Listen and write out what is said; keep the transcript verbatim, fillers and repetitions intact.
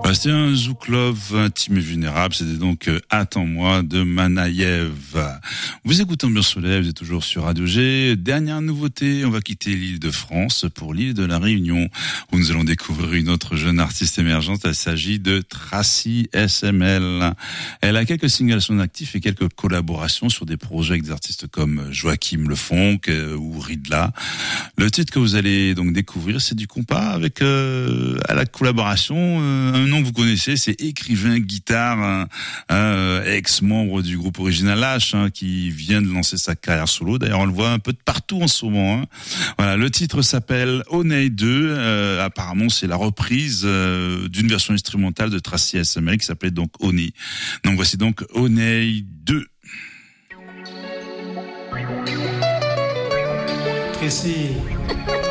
Bah, c'était un Zouk Love intime et vulnérable. C'était donc euh, Attends-moi de Manaïev. Vous écoutez Ambiance Soleil, vous êtes toujours sur Radio G. Dernière nouveauté, on va quitter l'île de France pour l'île de la Réunion, où nous allons découvrir une autre jeune artiste émergente. Il s'agit de Tracy S M L. Elle a quelques singles à son actif et quelques collaborations sur des projets avec des artistes comme Joachim Lefonck euh, ou Ridla. Le titre que vous allez donc découvrir, c'est du compas avec euh, à la collaboration euh, un nom que vous connaissez, c'est écrivain guitare, un, un ex-membre du groupe original H, hein, qui vient de lancer sa carrière solo. D'ailleurs, on le voit un peu de partout en ce moment. Hein. Voilà, le titre s'appelle Oney deux. Euh, apparemment, c'est la reprise euh, d'une version instrumentale de Tracy S M L qui s'appelait donc Oney. Donc voici donc Oney deux. Tracy.